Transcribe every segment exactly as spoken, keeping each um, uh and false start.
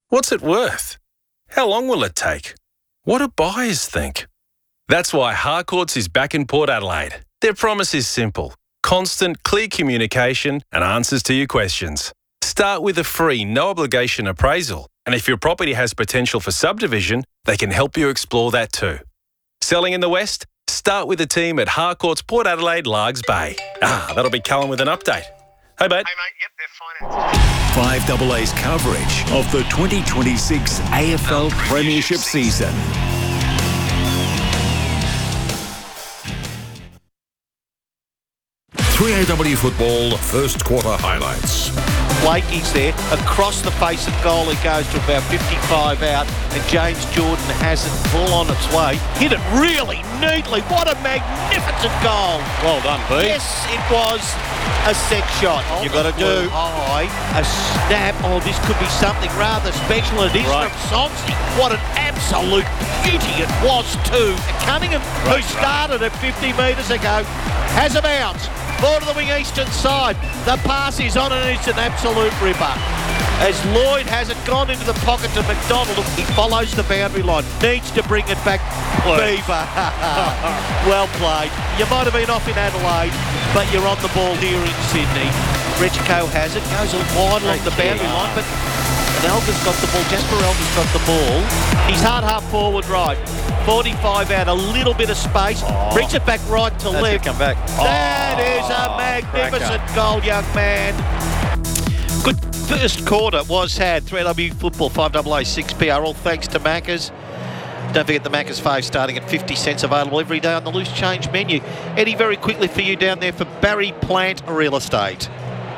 What's it worth? How long will it take? What do buyers think? That's why Harcourts is back in Port Adelaide. Their promise is simple. Constant, clear communication and answers to your questions. Start with a free, no-obligation appraisal. And if your property has potential for subdivision, they can help you explore that too. Selling in the West? Start with the team at Harcourts Port Adelaide, Largs Bay. Ah, that'll be Cullen with an update. Hey, mate. Hey, mate. Yep, they're financed. five double A's coverage of the twenty twenty-six A F L Premiership season. three A W Football first quarter highlights. Blakey's there, across the face of goal it goes to about fifty-five out, and James Jordan has it full on its way. Hit it really neatly, what a magnificent goal. Well done, B. Yes, it was a set shot. You've got to do. High, a snap, oh this could be something rather special. It is Right. from Sonsi. What an absolute beauty it was too. Cunningham, who started at fifty metres ago, has a bounce. Ball to the wing eastern side. The pass is on and it's an absolute ripper. As Lloyd has it gone into the pocket to McDonald, he follows the boundary line. Needs to bring it back. Beaver. Well played. You might have been off in Adelaide, but you're on the ball here in Sydney. Richco has it, goes wide along the boundary line, but Elga's got the ball. Jasper Elga's got the ball. He's hard half forward right. forty-five out, a little bit of space. Oh. Brings it back right to That's left. it, come back. That Oh, is a magnificent cracker. goal, young man. Good first quarter was had. three A W Football, five double A, six P R, all thanks to Macca's. Don't forget the Macca's Fave starting at fifty cents, available every day on the loose change menu. Eddie, very quickly for you down there for Barry Plant Real Estate.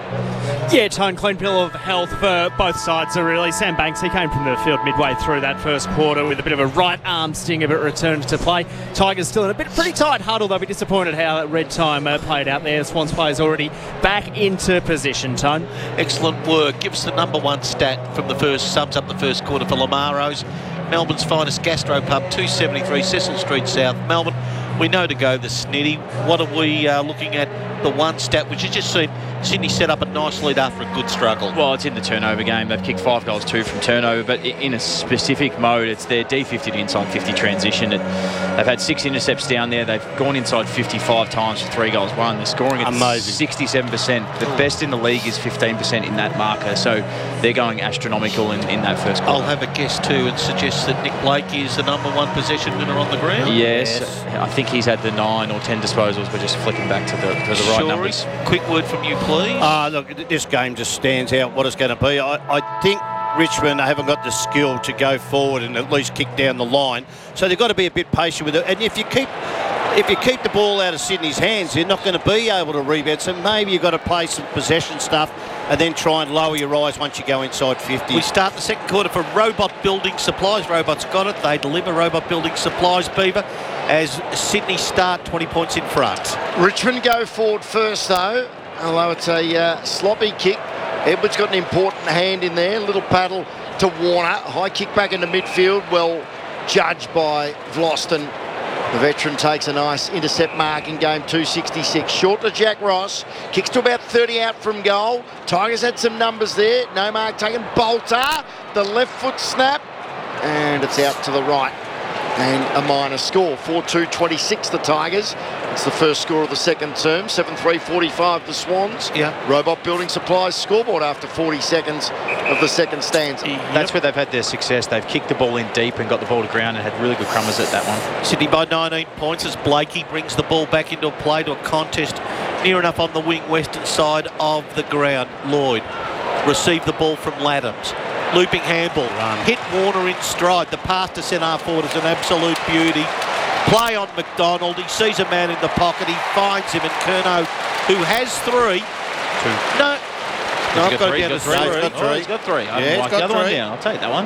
Yeah, Tone, clean bill of health for both sides, so really. Sam Banks, he came from the field midway through that first quarter with a bit of a right arm stinger, but returned to play. Tigers still in a bit pretty tight huddle. They'll be disappointed how that red time uh, played out there. Swans players already back into position, Tone. Excellent work. Gives the number one stat from the first, sums up the first quarter for Lamaro's. Melbourne's finest gastropub, two seventy-three Cecil Street South, Melbourne. We know to go the Snitty. What are we uh, looking at? The one stat, which has just seen Sydney set up a nice lead after a good struggle. Well, it's in the turnover game. They've kicked five goals, two from turnover, but in a specific mode, it's their D fifty to inside fifty transition. And they've had six intercepts down there. They've gone inside fifty-five times for three goals, one. They're scoring at Amazing. sixty-seven percent. The best in the league is fifteen percent in that marker. So they're going astronomical in, in that first quarter. I'll have a guess too and suggest that Nick Blakey is the number one possession winner on the ground. Yes, I think he's had the nine or ten disposals. We're just flicking back to the, to the right Shorey, numbers. quick word from you, please. Ah, look, this game just stands out what it's going to be. I, I think Richmond haven't got the skill to go forward and at least kick down the line. So they've got to be a bit patient with it. And if you keep if you keep the ball out of Sydney's hands, you're not going to be able to rebound. So maybe you've got to play some possession stuff and then try and lower your eyes once you go inside fifty. We start the second quarter for Robot Building Supplies. Robot's got it. They deliver Robot Building Supplies, Beaver, as Sydney start twenty points in front. Richmond go forward first though, although it's a uh, sloppy kick. Edwards got an important hand in there. Little paddle to Warner. High kick back into midfield. Well judged by Vlosten. The veteran takes a nice intercept mark in game two sixty-six. Short to Jack Ross. Kicks to about thirty out from goal. Tigers had some numbers there. No mark taken. Bolter. The left foot snap. And it's out to the right. And a minor score. four two twenty-six the Tigers. It's the first score of the second term. seven three forty-five the Swans. Yeah. Robot Building Supplies scoreboard after forty seconds of the second stanza. That's where they've had their success. They've kicked the ball in deep and got the ball to ground and had really good crummers at that one. Sydney by nineteen points as Blakey brings the ball back into a play to a contest near enough on the wing western side of the ground. Lloyd received the ball from Laddams. Looping handball. Run. Hit Warner in stride. The pass to centre forward is an absolute beauty. Play on McDonald. He sees a man in the pocket. He finds him, and Curnow, who has three. Two. No. No, I've got it down to He's got three. three. Oh, he's got three. I Yeah, yeah, he's like got the other one three. down. I'll take that one.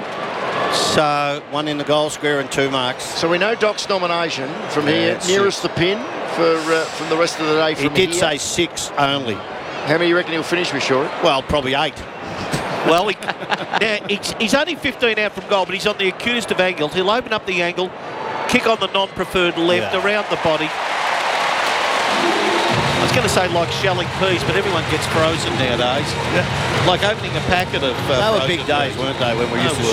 So, One in the goal square and two marks. So we know Doc's nomination from Yeah, here, it's nearest the pin for uh, from the rest of the day. He From did here. say six only. How many you reckon he'll finish with, Shorey? Well, probably eight. well, he, now, he's, he's only fifteen out from goal, but he's on the acutest of angles. He'll open up the angle, kick on the non-preferred left, Yeah. around the body. I was going to say like shelling peas, but everyone gets frozen nowadays. Like opening a packet of uh, They were frozen big days, peas. weren't they, when we They used to were.